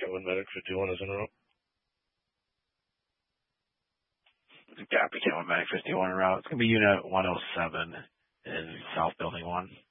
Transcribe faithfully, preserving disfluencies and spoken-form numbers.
Kevin Medic, fifty-one is in a row. Copy, Kevin Medic, fifty-one in a row. It's going to be Unit one oh seven in South Building one.